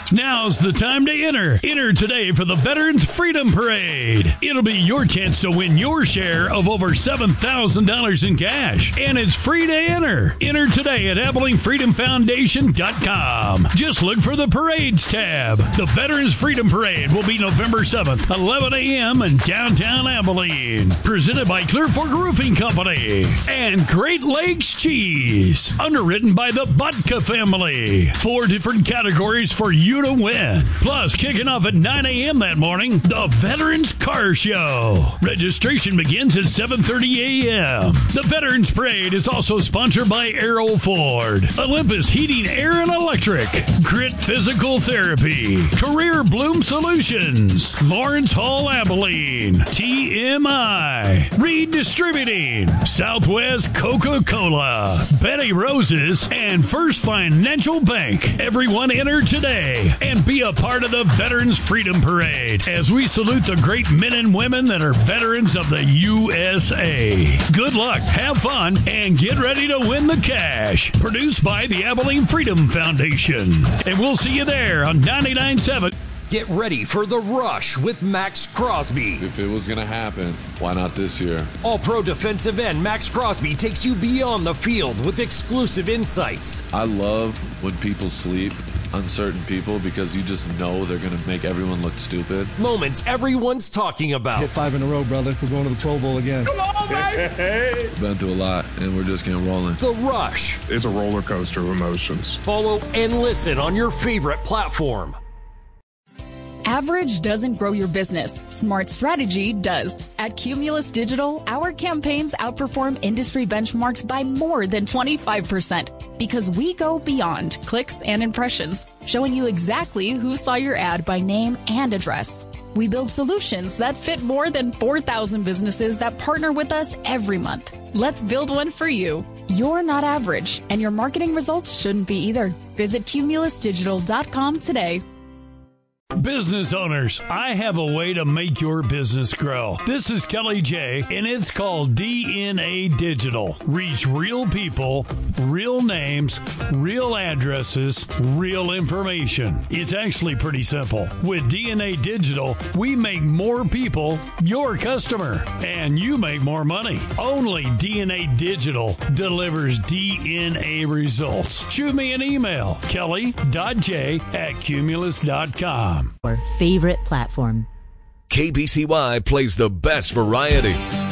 Now's the time to enter. Enter today for the Veterans Freedom Parade. It'll be your chance to win your share of over $7,000 in cash, and it's free to enter. Enter today at AbilingFreedomFoundation.com. Just look for the Parades tab. The Veterans Freedom Parade will be November 7th, 11 a.m. in downtown Abilene. Presented by Clear Fork Roofing Company and Great Lakes Cheese. Underwritten by the Butka family. 4 different categories for you to win. Plus, kicking off at 9 a.m. that morning, the Veterans Car Show. Registration begins at 7:30 a.m. The Veterans Parade is also sponsored by Errol Ford, Olympus Heating, Air and Electric, Grit Physical Therapy, Career Bloom Solutions, Lawrence Hall Abilene, TMI, Reed Distributing, Southwest Coca-Cola, Betty Roses, and First Financial Bank. Everyone enter today and be a part of the Veterans Freedom Parade as we salute the great men and women that are veterans of the USA. Good luck, have fun, and get ready to win the cash. Produced by the Abilene Freedom Foundation. And we'll see you there on 99.7. Get ready for The Rush with Max Crosby. If it was going to happen, why not this year? All-pro defensive end Max Crosby takes you beyond the field with exclusive insights. I love when people sleep, uncertain people, because you just know they're going to make everyone look stupid. Moments everyone's talking about. Hit 5 in a row, brother. We're going to the Pro Bowl again. Come on, baby! Been through a lot, and we're just getting rolling. The Rush. It's a roller coaster of emotions. Follow and listen on your favorite platform. Average doesn't grow your business. Smart strategy does. At Cumulus Digital, our campaigns outperform industry benchmarks by more than 25% because we go beyond clicks and impressions, showing you exactly who saw your ad by name and address. We build solutions that fit more than 4,000 businesses that partner with us every month. Let's build one for you. You're not average, and your marketing results shouldn't be either. Visit cumulusdigital.com today. Business owners, I have a way to make your business grow. This is Kelly J, and it's called DNA Digital. Reach real people, real names, real addresses, real information. It's actually pretty simple. With DNA Digital, we make more people your customer, and you make more money. Only DNA Digital delivers DNA results. Shoot me an email, kelly.j@cumulus.com. Favorite platform. KBCY plays the best variety.